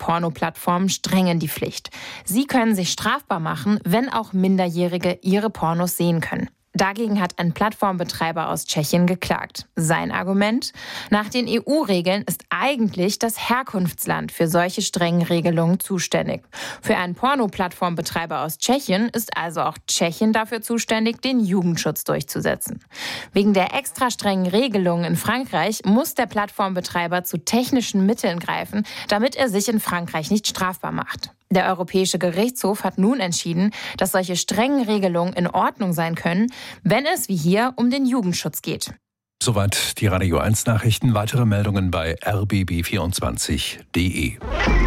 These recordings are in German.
Pornoplattformen streng in die Pflicht. Sie können sich strafbar machen, wenn auch Minderjährige ihre Pornos sehen können. Dagegen hat ein Plattformbetreiber aus Tschechien geklagt. Sein Argument? Nach den EU-Regeln ist eigentlich das Herkunftsland für solche strengen Regelungen zuständig. Für einen Porno-Plattformbetreiber aus Tschechien ist also auch Tschechien dafür zuständig, den Jugendschutz durchzusetzen. Wegen der extra strengen Regelungen in Frankreich muss der Plattformbetreiber zu technischen Mitteln greifen, damit er sich in Frankreich nicht strafbar macht. Der Europäische Gerichtshof hat nun entschieden, dass solche strengen Regelungen in Ordnung sein können, wenn es wie hier um den Jugendschutz geht. Soweit die Radio 1 Nachrichten. Weitere Meldungen bei rbb24.de.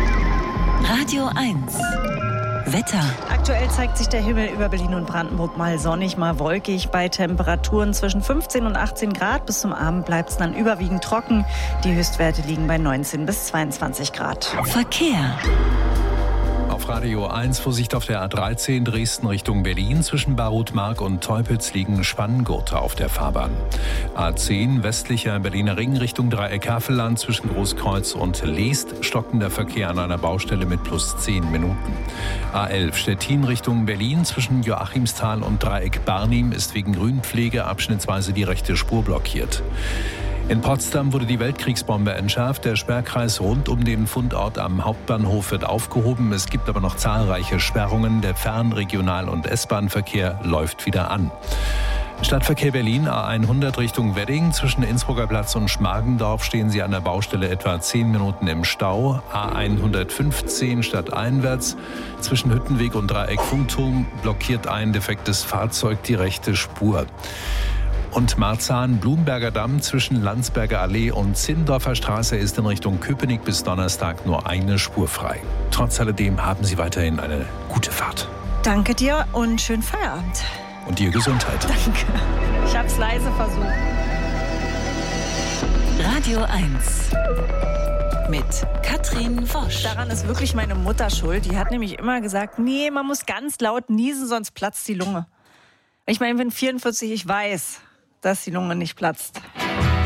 Radio 1 Wetter. Aktuell zeigt sich der Himmel über Berlin und Brandenburg mal sonnig, mal wolkig bei Temperaturen zwischen 15 und 18 Grad. Bis zum Abend bleibt es dann überwiegend trocken. Die Höchstwerte liegen bei 19 bis 22 Grad. Verkehr. Auf Radio 1 Vorsicht auf der A13 Dresden Richtung Berlin. Zwischen Barutmark und Teupitz liegen Spanngurte auf der Fahrbahn. A10 westlicher Berliner Ring Richtung Dreieck Havelland. Zwischen Großkreuz und Leest stockender Verkehr an einer Baustelle mit plus 10 Minuten. A11 Stettin Richtung Berlin. Zwischen Joachimsthal und Dreieck Barnim ist wegen Grünpflege abschnittsweise die rechte Spur blockiert. In Potsdam wurde die Weltkriegsbombe entschärft. Der Sperrkreis rund um den Fundort am Hauptbahnhof wird aufgehoben. Es gibt aber noch zahlreiche Sperrungen. Der Fern-, Regional- und S-Bahn-Verkehr läuft wieder an. Stadtverkehr Berlin, A100 Richtung Wedding. Zwischen Innsbrucker Platz und Schmargendorf stehen Sie an der Baustelle etwa 10 Minuten im Stau. A115 stadteinwärts. Zwischen Hüttenweg und Dreieck Funkturm blockiert ein defektes Fahrzeug die rechte Spur. Und Marzahn-Blumberger Damm zwischen Landsberger Allee und Zindorfer Straße ist in Richtung Köpenick bis Donnerstag nur eine Spur frei. Trotz alledem haben Sie weiterhin eine gute Fahrt. Danke dir und schönen Feierabend. Und dir Gesundheit. Danke. Ich hab's leise versucht. Radio 1 mit Katrin Wosch. Daran ist wirklich meine Mutter schuld. Die hat nämlich immer gesagt, nee, man muss ganz laut niesen, sonst platzt die Lunge. Ich meine, ich bin 44, ich weiß, dass die Lunge nicht platzt.